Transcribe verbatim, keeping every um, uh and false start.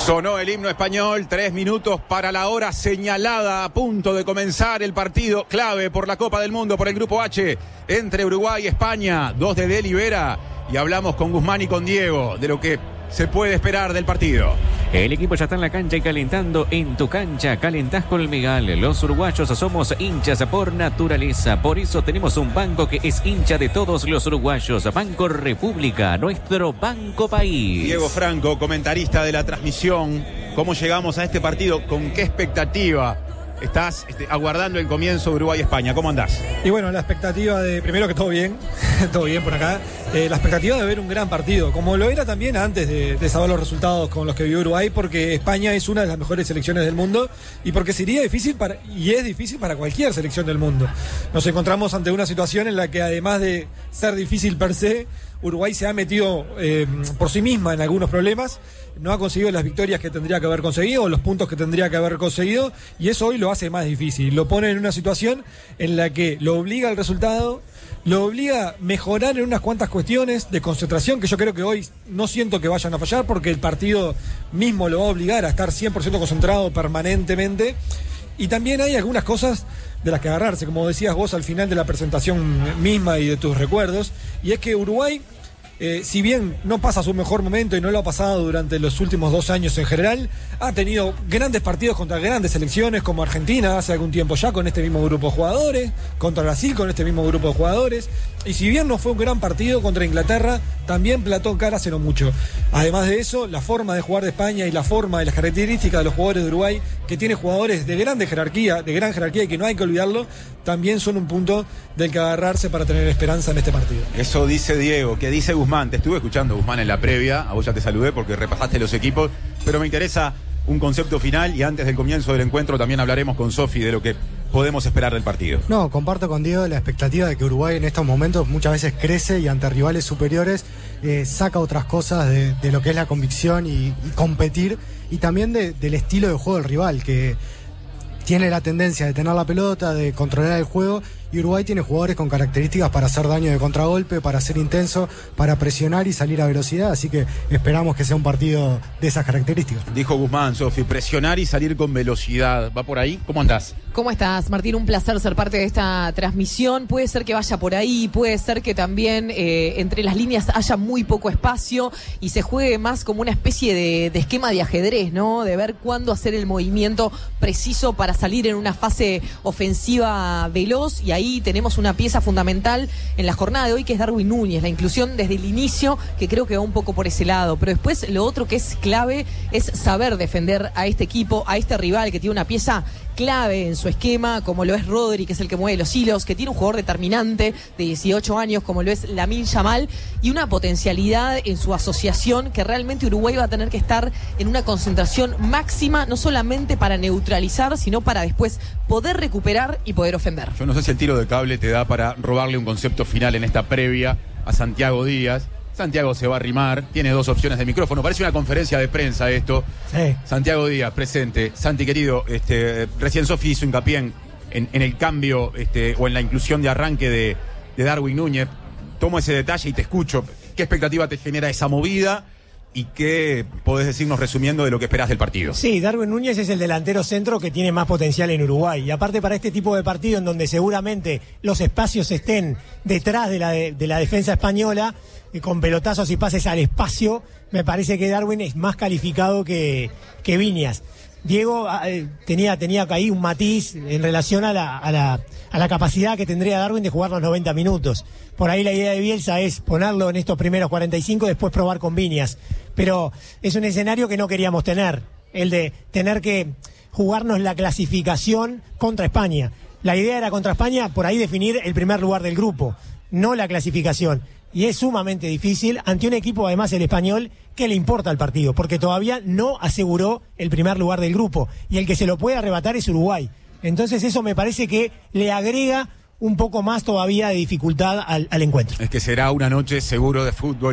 Sonó el himno español, tres minutos para la hora señalada, a punto de comenzar el partido clave por la Copa del Mundo, por el Grupo H, entre Uruguay y España, dos de Delibera, y hablamos con Guzmán y con Diego de lo que se puede esperar del partido. El equipo ya está en la cancha y calentando en tu cancha. Calentás con el Megal. Los uruguayos somos hinchas por naturaleza. Por eso tenemos un banco que es hincha de todos los uruguayos. Banco República, nuestro banco país. Diego Franco, comentarista de la transmisión. ¿Cómo llegamos a este partido? ¿Con qué expectativa estás este, aguardando el comienzo de Uruguay-España? ¿Cómo andás? Y bueno, la expectativa de, primero que todo bien, todo bien por acá, eh, la expectativa de ver un gran partido, como lo era también antes de, de saber los resultados con los que vivió Uruguay, porque España es una de las mejores selecciones del mundo y porque sería difícil para, y es difícil para cualquier selección del mundo. Nos encontramos ante una situación en la que, además de ser difícil per se, Uruguay se ha metido eh, por sí misma en algunos problemas, no ha conseguido las victorias que tendría que haber conseguido, los puntos que tendría que haber conseguido, y eso hoy lo hace más difícil, lo pone en una situación en la que lo obliga al resultado, lo obliga a mejorar en unas cuantas cuestiones de concentración, que yo creo que hoy no siento que vayan a fallar, porque el partido mismo lo va a obligar a estar cien por ciento concentrado permanentemente, y también hay algunas cosas de las que agarrarse, como decías vos al final de la presentación misma y de tus recuerdos, y es que Uruguay, eh, si bien no pasa su mejor momento y no lo ha pasado durante los últimos dos años en general, ha tenido grandes partidos contra grandes selecciones como Argentina hace algún tiempo ya con este mismo grupo de jugadores, contra Brasil con este mismo grupo de jugadores, y si bien no fue un gran partido contra Inglaterra, también plató en cara hace no mucho. Además de eso, la forma de jugar de España y la forma y las características de los jugadores de Uruguay, que tiene jugadores de grande jerarquía, de gran jerarquía y que no hay que olvidarlo, también son un punto del que agarrarse para tener esperanza en este partido. Eso dice Diego. ¿Qué dice Guzmán? Te estuve escuchando, Guzmán, en la previa, a vos ya te saludé porque repasaste los equipos, pero me interesa un concepto final, y antes del comienzo del encuentro también hablaremos con Sofi de lo que podemos esperar del partido. No, comparto con Diego la expectativa de que Uruguay en estos momentos muchas veces crece y ante rivales superiores eh, saca otras cosas de, de lo que es la convicción y, y competir, y también de, del estilo de juego del rival, que tiene la tendencia de tener la pelota, de controlar el juego, y Uruguay tiene jugadores con características para hacer daño de contragolpe, para ser intenso, para presionar y salir a velocidad, así que esperamos que sea un partido de esas características. Dijo Guzmán, Sofi, presionar y salir con velocidad. ¿Va por ahí? ¿Cómo andás? ¿Cómo estás, Martín? Un placer ser parte de esta transmisión. Puede ser que vaya por ahí, puede ser que también eh, entre las líneas haya muy poco espacio y se juegue más como una especie de, de esquema de ajedrez, ¿no? De ver cuándo hacer el movimiento preciso para salir en una fase ofensiva veloz, y ahí tenemos una pieza fundamental en la jornada de hoy, que es Darwin Núñez, la inclusión desde el inicio, que creo que va un poco por ese lado, pero después lo otro que es clave es saber defender a este equipo, a este rival que tiene una pieza clave en su esquema, como lo es Rodri, que es el que mueve los hilos, que tiene un jugador determinante de dieciocho años, como lo es Lamine Yamal, y una potencialidad en su asociación que realmente Uruguay va a tener que estar en una concentración máxima, no solamente para neutralizar, sino para después poder recuperar y poder ofender. Yo no sé si el tiro de cable te da para robarle un concepto final en esta previa a Santiago Díaz. Santiago se va a arrimar, tiene dos opciones de micrófono, parece una conferencia de prensa esto. Sí. Santiago Díaz, presente. Santi, querido, este, recién Sofi hizo hincapié en, en, en el cambio este, o en la inclusión de arranque de, de Darwin Núñez. Tomo ese detalle y te escucho. ¿Qué expectativa te genera esa movida? ¿Y qué podés decirnos resumiendo de lo que esperás del partido? Sí, Darwin Núñez es el delantero centro que tiene más potencial en Uruguay. Y aparte, para este tipo de partido en donde seguramente los espacios estén detrás de la, de, de la defensa española, eh, con pelotazos y pases al espacio, me parece que Darwin es más calificado que, que Viñas. Diego eh, tenía, tenía ahí un matiz en relación a la, a, la, a la capacidad que tendría Darwin de jugar los noventa minutos. Por ahí la idea de Bielsa es ponerlo en estos primeros cuarenta y cinco, después probar con Viñas. Pero es un escenario que no queríamos tener, el de tener que jugarnos la clasificación contra España. La idea era contra España, por ahí definir el primer lugar del grupo, no la clasificación. Y es sumamente difícil ante un equipo, además el español, que le importa el partido, porque todavía no aseguró el primer lugar del grupo, y el que se lo puede arrebatar es Uruguay. Entonces eso me parece que le agrega un poco más todavía de dificultad al, al encuentro. Es que será una noche seguro de fútbol.